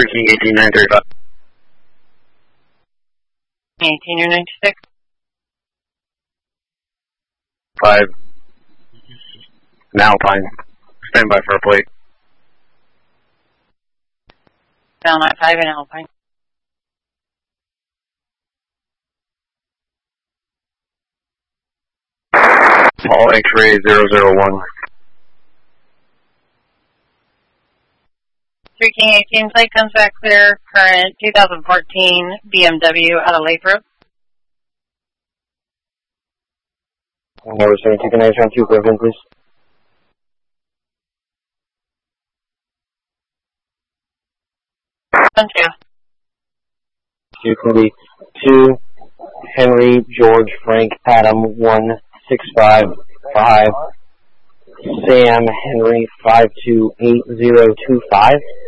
King 18935. 18 or 96? 5. Alpine. Stand by for a plate. Down at 5 in Alpine. Paul X-ray 001. 3 King 18 plate comes back clear. Current 2014 BMW out of Lathrop. Number 72, can I ask round 2 for event, please? Round 2. You can be 2, Henry, George, Frank, Adam, 1655, Sam, Henry, 528025.